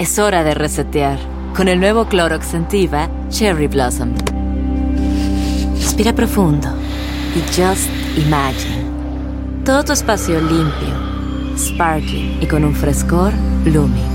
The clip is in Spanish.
Es hora de resetear con el nuevo Clorox Scentiva Cherry Blossom. Respira profundo y just imagine. Todo tu espacio limpio, sparkling y con un frescor Lumi.